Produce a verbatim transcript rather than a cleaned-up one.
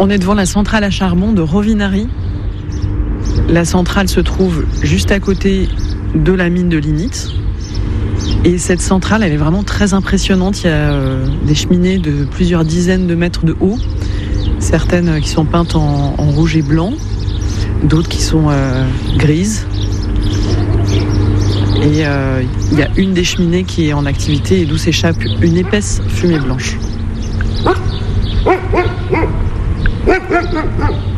On est devant la centrale à charbon de Rovinari. La centrale se trouve juste à côté de la mine de lignite. Et cette centrale, elle est vraiment très impressionnante. Il y a euh, des cheminées de plusieurs dizaines de mètres de haut. Certaines qui sont peintes en, en rouge et blanc. D'autres qui sont euh, grises. Et euh, il y a une des cheminées qui est en activité et d'où s'échappe une épaisse fumée blanche.